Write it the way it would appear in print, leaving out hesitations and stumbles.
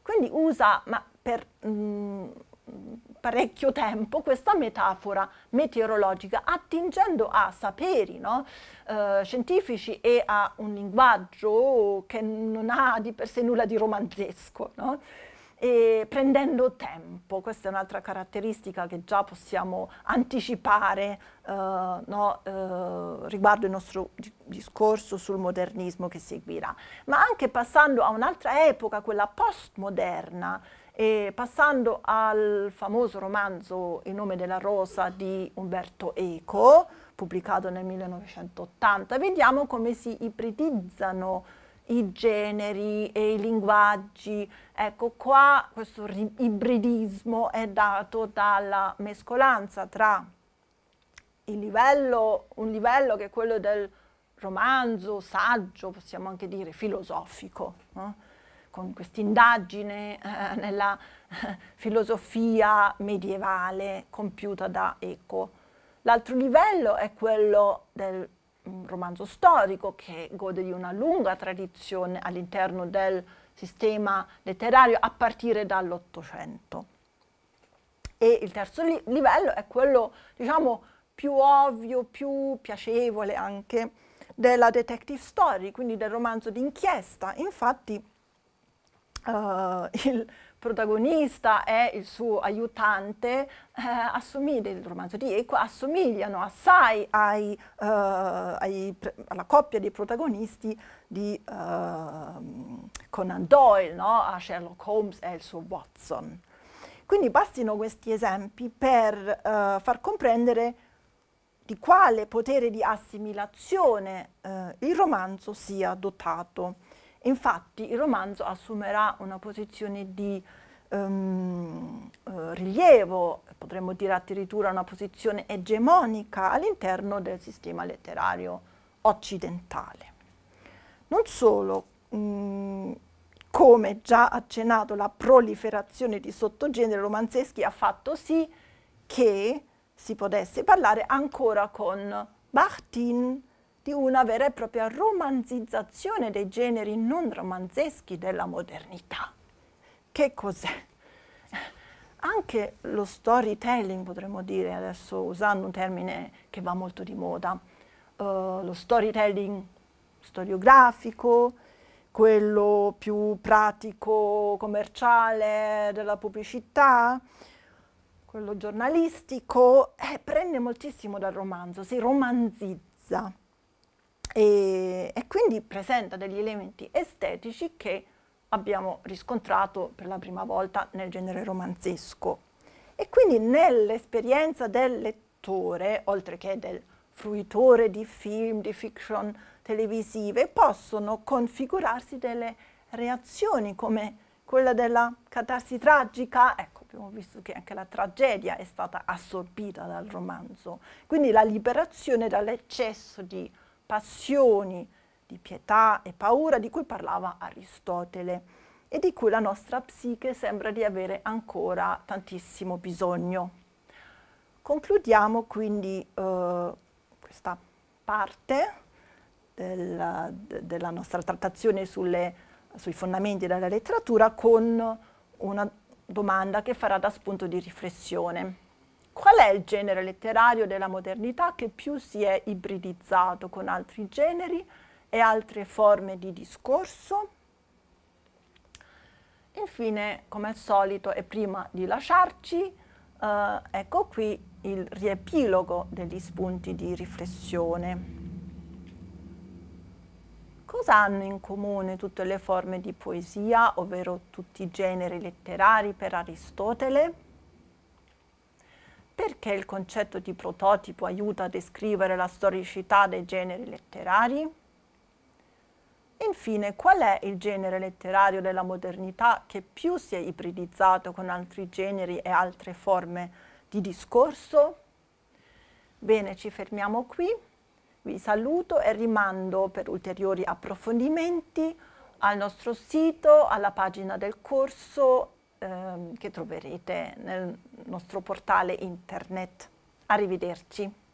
Quindi usa per parecchio tempo questa metafora meteorologica, attingendo a saperi, no? Scientifici e a un linguaggio che non ha di per sé nulla di romanzesco, no? E prendendo tempo. Questa è un'altra caratteristica che già possiamo anticipare no, riguardo il nostro discorso sul modernismo che seguirà, ma anche passando a un'altra epoca, quella postmoderna, e passando al famoso romanzo Il nome della rosa di Umberto Eco, pubblicato nel 1980, vediamo come si ibridizzano i generi e i linguaggi. Ecco, qua questo ibridismo è dato dalla mescolanza tra un livello che è quello del romanzo, saggio, possiamo anche dire filosofico, no? Con questa indagine nella filosofia medievale compiuta da Eco. L'altro livello è quello del romanzo storico, che gode di una lunga tradizione all'interno del sistema letterario a partire dall'Ottocento. E il terzo livello è quello, diciamo, più ovvio, più piacevole anche, della detective story, quindi del romanzo d'inchiesta. Infatti il protagonista e il suo aiutante, il romanzo di Eco, assomigliano assai alla coppia dei protagonisti di Conan Doyle, no? A Sherlock Holmes e il suo Watson. Quindi bastino questi esempi per far comprendere di quale potere di assimilazione il romanzo sia dotato. Infatti il romanzo assumerà una posizione di rilievo, potremmo dire addirittura una posizione egemonica all'interno del sistema letterario occidentale. Non solo, come già accennato, la proliferazione di sottogeneri romanzeschi ha fatto sì che si potesse parlare ancora con Bakhtin di una vera e propria romanzizzazione dei generi non romanzeschi della modernità. Che cos'è? Anche lo storytelling, potremmo dire, adesso usando un termine che va molto di moda, lo storytelling storiografico, quello più pratico, commerciale della pubblicità, quello giornalistico, prende moltissimo dal romanzo, si romanzizza e quindi presenta degli elementi estetici che abbiamo riscontrato per la prima volta nel genere romanzesco. E quindi nell'esperienza del lettore, oltre che del fruitore di film, di fiction televisive, possono configurarsi delle reazioni come quella della catarsi tragica. Ecco, abbiamo visto che anche la tragedia è stata assorbita dal romanzo. Quindi la liberazione dall'eccesso di passioni, di pietà e paura di cui parlava Aristotele e di cui la nostra psiche sembra di avere ancora tantissimo bisogno. Concludiamo quindi questa parte della nostra trattazione sui fondamenti della letteratura con una domanda che farà da spunto di riflessione. Qual è il genere letterario della modernità che più si è ibridizzato con altri generi e altre forme di discorso? Infine, come al solito, e prima di lasciarci, ecco qui il riepilogo degli spunti di riflessione. Cosa hanno in comune tutte le forme di poesia, ovvero tutti i generi letterari per Aristotele? Perché il concetto di prototipo aiuta a descrivere la storicità dei generi letterari? Infine, qual è il genere letterario della modernità che più si è ibridizzato con altri generi e altre forme di discorso? Bene, ci fermiamo qui. Vi saluto e rimando per ulteriori approfondimenti al nostro sito, alla pagina del corso che troverete nel nostro portale internet. Arrivederci.